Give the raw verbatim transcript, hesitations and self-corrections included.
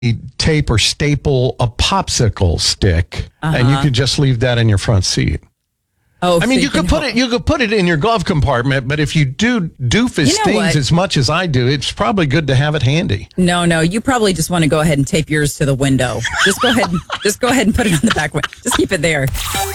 tape or staple a popsicle stick, uh-huh. and you could just leave that in your front seat. Oh, I mean, so you could put help. it. You could put it in your glove compartment, but if you do doofus You know things what? as much as I do, it's probably good to have it handy. No, no, you probably just want to go ahead and tape yours to the window. Just go ahead, and, just go ahead and put it on the back window. Just keep it there.